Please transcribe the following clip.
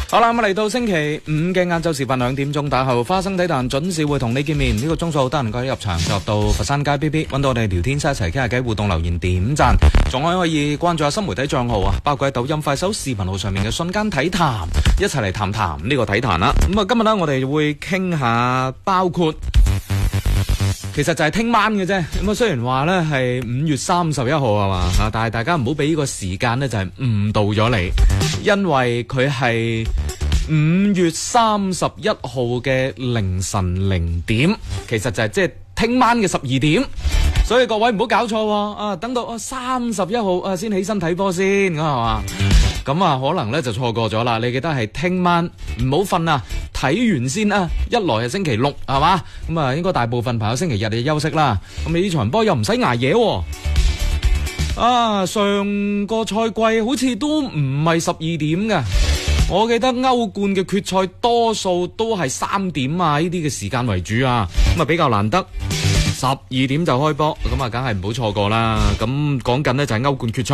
好啦，咁嚟到星期五嘅晏晝時分2點鐘打後，花生體壇準時會同你見面。呢個鐘數得能夠入場就入到佛山街 BB， 揾到我哋聊天室一齊傾下偈，互動留言點讚，仲可以關注下新媒體賬號啊，包括喺抖音、快手視頻號上面嘅瞬間體壇，一齊嚟談談呢個體壇啦。咁啊，今日呢，我哋會傾下包括。其實就係聽晚嘅啫，咁啊雖然話呢係5月31號係嘛，但係大家唔好俾呢個時間呢就係誤導咗你，因為佢係5月31號嘅凌晨0點，其實就係即係聽晚嘅12點，所以各位唔好搞錯等到31號先起身睇波先，咁係嘛？咁啊可能呢就錯過咗啦，你記得係聽晚唔好瞓啊！睇完先啊！一來係星期六係嘛，咁啊應該大部分朋友星期日就休息啦。咁你呢場波又唔使捱夜喎。上個賽季好似都唔係12點㗎，我記得歐冠嘅決賽多數都係3點啊呢啲嘅時間為主啊，咁啊比較難得12點就開波，咁啊梗係唔好錯過啦。咁講緊呢就係歐冠決賽。